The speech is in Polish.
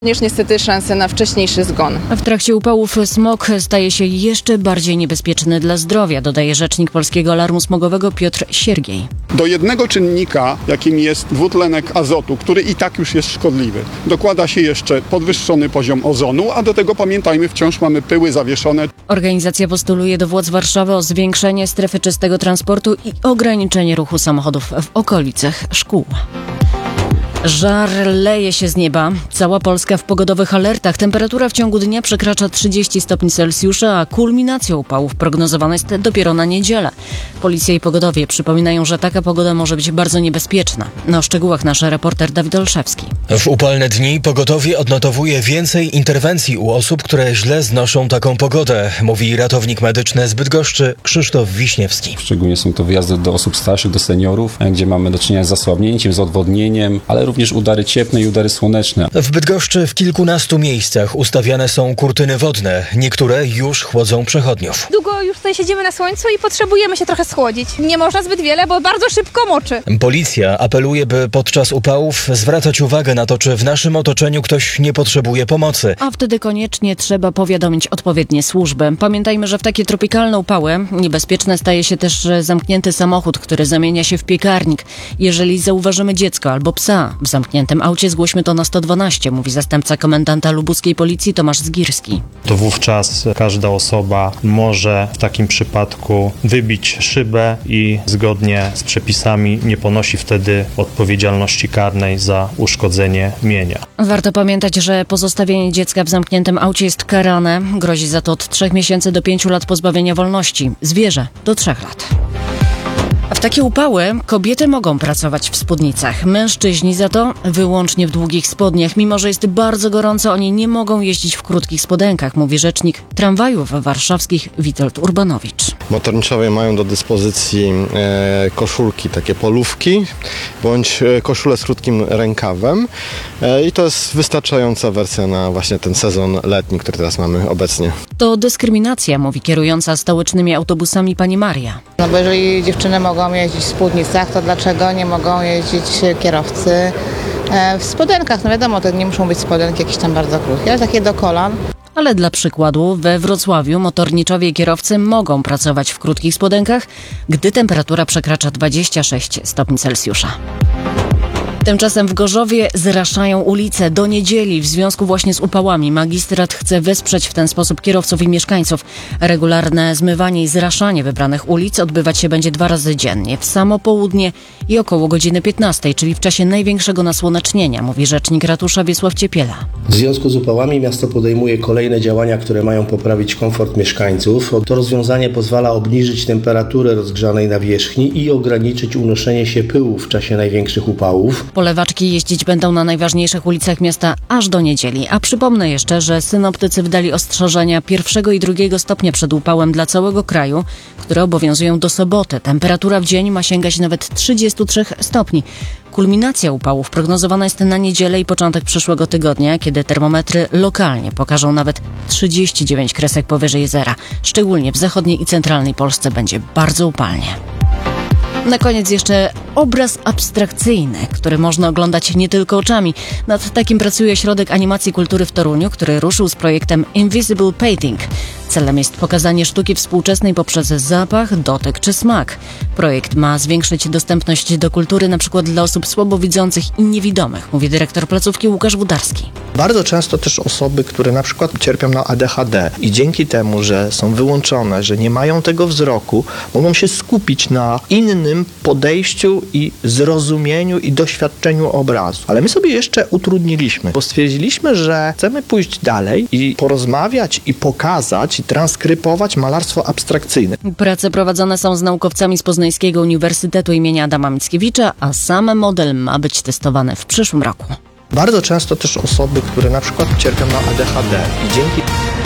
Niestety szanse na wcześniejszy zgon. W trakcie upałów smog staje się jeszcze bardziej niebezpieczny dla zdrowia, dodaje rzecznik Polskiego Alarmu Smogowego Piotr Siergiej. Do jednego czynnika, jakim jest dwutlenek azotu, który i tak już jest szkodliwy, dokłada się jeszcze podwyższony poziom ozonu, a do tego pamiętajmy, wciąż mamy pyły zawieszone. Organizacja postuluje do władz Warszawy o zwiększenie strefy czystego transportu i ograniczenie ruchu samochodów w okolicach szkół. Żar leje się z nieba. Cała Polska w pogodowych alertach. Temperatura w ciągu dnia przekracza 30 stopni Celsjusza, a kulminacja upałów prognozowana jest dopiero na niedzielę. Policja i pogodowie przypominają, że taka pogoda może być bardzo niebezpieczna. O szczegółach nasz reporter Dawid Olszewski. W upalne dni pogotowie odnotowuje więcej interwencji u osób, które źle znoszą taką pogodę, mówi ratownik medyczny z Bydgoszczy Krzysztof Wiśniewski. Szczególnie są to wyjazdy do osób starszych, do seniorów, gdzie mamy do czynienia z zasłabnięciem, z odwodnieniem, ale również udary cieplne i udary słoneczne. W Bydgoszczy w kilkunastu miejscach ustawiane są kurtyny wodne. Niektóre już chłodzą przechodniów. Długo już tutaj siedzimy na słońcu i potrzebujemy się trochę schłodzić. Nie można zbyt wiele, bo bardzo szybko moczy. Policja apeluje, by podczas upałów zwracać uwagę na to, czy w naszym otoczeniu ktoś nie potrzebuje pomocy. A wtedy koniecznie trzeba powiadomić odpowiednie służby. Pamiętajmy, że w takie tropikalne upały niebezpieczne staje się też zamknięty samochód, który zamienia się w piekarnik. Jeżeli zauważymy dziecko albo psa w zamkniętym aucie, zgłośmy to na 112, mówi zastępca komendanta lubuskiej policji Tomasz Zgirski. To wówczas każda osoba może w takim przypadku wybić szybę i zgodnie z przepisami nie ponosi wtedy odpowiedzialności karnej za uszkodzenie mienia. Warto pamiętać, że pozostawienie dziecka w zamkniętym aucie jest karane. Grozi za to od 3 miesięcy do 5 lat pozbawienia wolności. Zwierzę do 3 lat. W takie upały kobiety mogą pracować w spódnicach. Mężczyźni za to wyłącznie w długich spodniach. Mimo że jest bardzo gorąco, oni nie mogą jeździć w krótkich spodenkach, mówi rzecznik tramwajów warszawskich Witold Urbanowicz. Motorniczowie mają do dyspozycji koszulki, takie polówki, bądź koszule z krótkim rękawem i to jest wystarczająca wersja na właśnie ten sezon letni, który teraz mamy obecnie. To dyskryminacja, mówi kierująca stołecznymi autobusami pani Maria. No bo jeżeli dziewczyny mogą jeździć w spódnicach, to dlaczego nie mogą jeździć kierowcy w spodenkach? No wiadomo, to nie muszą być spodenki jakieś tam bardzo krótkie, ale takie do kolan. Ale dla przykładu we Wrocławiu motorniczowie i kierowcy mogą pracować w krótkich spodenkach, gdy temperatura przekracza 26 stopni Celsjusza. Tymczasem w Gorzowie zraszają ulice do niedzieli w związku właśnie z upałami. Magistrat chce wesprzeć w ten sposób kierowców i mieszkańców. Regularne zmywanie i zraszanie wybranych ulic odbywać się będzie 2 razy dziennie, w samo południe i około godziny 15, czyli w czasie największego nasłonecznienia, mówi rzecznik ratusza Wiesław Ciepiela. W związku z upałami miasto podejmuje kolejne działania, które mają poprawić komfort mieszkańców. To rozwiązanie pozwala obniżyć temperaturę rozgrzanej nawierzchni i ograniczyć unoszenie się pyłu w czasie największych upałów. Polewaczki jeździć będą na najważniejszych ulicach miasta aż do niedzieli. A przypomnę jeszcze, że synoptycy wydali ostrzeżenia 1. i 2. stopnia przed upałem dla całego kraju, które obowiązują do soboty. Temperatura w dzień ma sięgać nawet 33 stopni. Kulminacja upałów prognozowana jest na niedzielę i początek przyszłego tygodnia, kiedy termometry lokalnie pokażą nawet 39 kresek powyżej zera. Szczególnie w zachodniej i centralnej Polsce będzie bardzo upalnie. Na koniec jeszcze obraz abstrakcyjny, który można oglądać nie tylko oczami. Nad takim pracuje Ośrodek Animacji Kultury w Toruniu, który ruszył z projektem Invisible Painting. Celem jest pokazanie sztuki współczesnej poprzez zapach, dotyk czy smak. Projekt ma zwiększyć dostępność do kultury np. dla osób słabowidzących i niewidomych, mówi dyrektor placówki Łukasz Wudarski. Bardzo często też osoby, które na przykład cierpią na ADHD i dzięki temu, że są wyłączone, że nie mają tego wzroku, mogą się skupić na innym podejściu i zrozumieniu i doświadczeniu obrazu. Ale my sobie jeszcze utrudniliśmy, bo stwierdziliśmy, że chcemy pójść dalej i porozmawiać i pokazać i transkrybować malarstwo abstrakcyjne. Prace prowadzone są z naukowcami z Poznańskiego Uniwersytetu im. Adama Mickiewicza, a sam model ma być testowany w przyszłym roku. Bardzo często też osoby, które na przykład cierpią na ADHD i dzięki